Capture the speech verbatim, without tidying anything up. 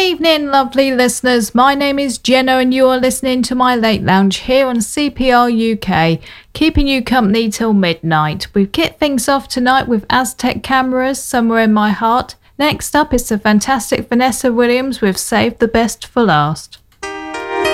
evening, lovely listeners. My name is Jenna and you are listening to my Late Lounge here on C P R U K, keeping you company till midnight. We've kicked things off tonight with Aztec Cameras, Somewhere in My Heart. Next up is the fantastic Vanessa Williams with Save the Best for Last.